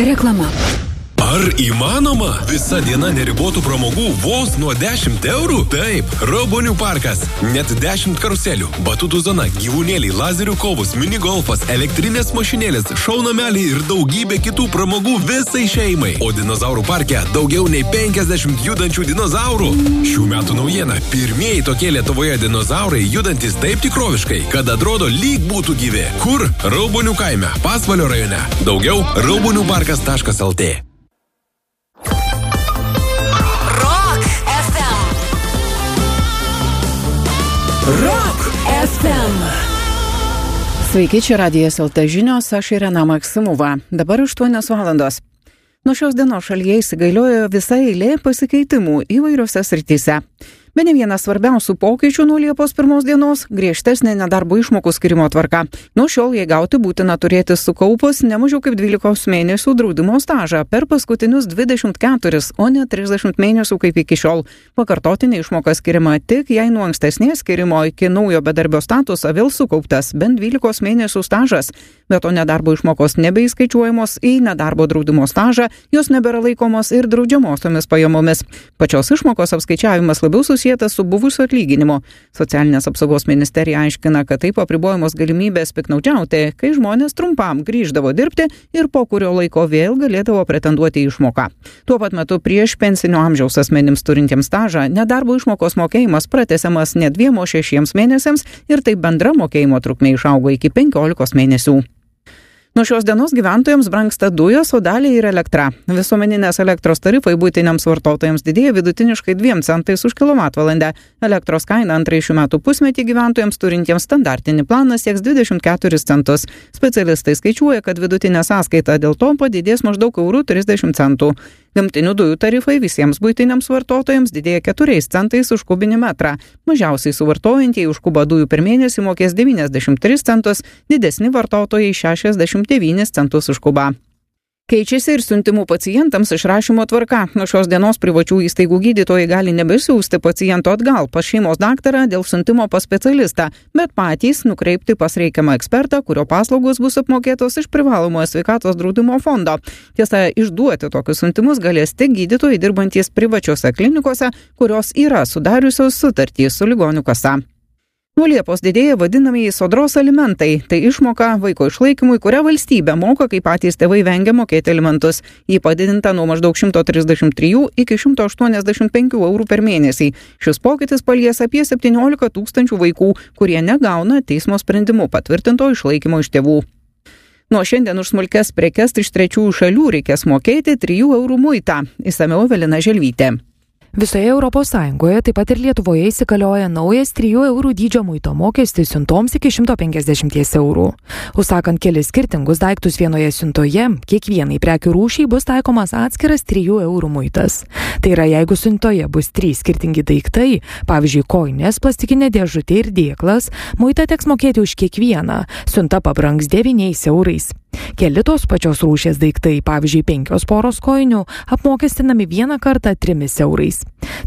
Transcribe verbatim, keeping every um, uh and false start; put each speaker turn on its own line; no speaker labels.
Reklama.
Ar įmanoma? Visa diena neribotų pramogų vos nuo dešimt eurų? Taip, Raubonių parkas. Net dešimt karuselių, batutų zona, gyvūnėliai, lazerių kovos, minigolfas, elektrinės mašinėlės, šaunameliai ir daugybė kitų pramogų visai šeimai. O dinozaurų parke daugiau nei penkiasdešimt judančių dinozaurų. Šių metų naujiena. Pirmieji tokie Lietuvoje dinozaurai judantis taip tikroviškai, kad atrodo lyg būtų gyvi. Kur? Raubonių kaime, Pasvalio rajone. Daugiau raubonių parkas taškas el tė.
Rock ef em.
Sveiki, čia Radijas el tė žinios, aš Irena Maksimova. Dabar aštuonios valandos. Nuo šios dienos šalyje įsigaliojo visa eilė pasikeitimų įvairiose srityse. Bene vienas svarbiausių pokyčių nuo Liepos pirmos dienos – griežtesnė nedarbo išmokų skirimo tvarka. Nuo šiol jai gauti būtina turėti sukaupus ne mažiau kaip dvylikos mėnesių draudimo stažą per paskutinius dvidešimt keturis, o ne trisdešimt mėnesių kaip iki šiol. Pakartotinė išmoka skiriama tik, jei nuo ankstesnės skirimo iki naujo bedarbio statuso vėl sukauptas bent dvylikos mėnesių stažas. Be to nedarbo išmokos nebeįskaičiuojamos į nedarbo draudimo stažą, jos nebėra laikomos ir draudžiamosiomis pajamomis. Pačios išmokos apskaičiavimas labiau susijęs su buvusiu atlyginimu. Socialinės apsaugos ministerija aiškina, kad taip apribojamos galimybės piknaudžiauti, kai žmonės trumpam grįždavo dirbti ir po kurio laiko vėl galėdavo pretenduoti į išmoką. Tuo pat metu prieš pensinio amžiaus asmenims turintiems stažą nedarbo išmokos mokėjimas pratęsiamas ne dviem, o šešiems mėnesiams ir taip bendra mokėjimo trukmė išaugo iki penkiolikos mėnesių. Nuo šios dienos gyventojams brangsta dujos, o daliai ir elektra. Visuomeninės elektros tarifai buitiniams vartotojams didėja vidutiniškai dviem centais už kilovatvalandę. Elektros kaina antrąjį šių metų pusmetį gyventojams turintiems standartinį planą sieks dvidešimt keturis centus. Specialistai skaičiuoja, kad vidutinė sąskaita dėl to padidės maždaug eurų trisdešimt centų. Gamtinių dujų tarifai visiems buitiniams vartotojams didėja keturiais centais už kubinį metrą. Mažiausiai suvartojantieji už kubą dujų per mėnesį mokės devyniasdešimt tris centus, didesni vartotojai šešiasdešimt devynis centus už kubą. Keičiasi ir siuntimų pacientams išrašymo tvarka. Nuo šios dienos privačių įstaigų gydytojai gali nebesiųsti paciento atgal pas šeimos daktarą dėl siuntimo pas specialistą, bet patys nukreipti pas reikiamą ekspertą, kurio paslaugos bus apmokėtos iš privalomojo sveikatos draudimo fondo. Tiesa, išduoti tokius siuntimus galės tik gydytojai dirbantys privačiose klinikose, kurios yra sudariusios sutartį su ligonių kasa. Nuo Liepos didėja vadinamieji sodros alimentai. Tai išmoka vaiko išlaikymui, kurią valstybė moka, kai patys tėvai vengia mokėti alimentus. Ji padidinta nuo maždaug šimto trisdešimt trijų iki šimto aštuoniasdešimt penkių eurų per mėnesį. Šis pokytis palies apie septyniolika tūkstančių vaikų, kurie negauna teismo sprendimu patvirtinto išlaikymo iš tėvų. Nuo šiandien už smulkias prekes iš trečiųjų šalių reikės mokėti trijų eurų muitą. Išsamiau Evelina Želvytė.
Visoje Europos Sąjungoje, taip pat ir Lietuvoje įsigalioja naujas trijų eurų dydžio muito mokestis siuntoms iki šimto penkiasdešimt eurų. Užsakant kelis skirtingus daiktus vienoje siuntoje, kiekvienai prekių rūšiai bus taikomas atskiras trijų eurų muitas. Tai yra, jeigu siuntoje bus trys skirtingi daiktai, pavyzdžiui, kojinės, plastikinė dėžutė ir dėklas, muitą teks mokėti už kiekvieną, siunta pabrangs devyniais eurais. Keli tos pačios rūšies daiktai, pavyzdžiui, penkios poros kojinių, apmokestinami vieną kartą trimis eurais.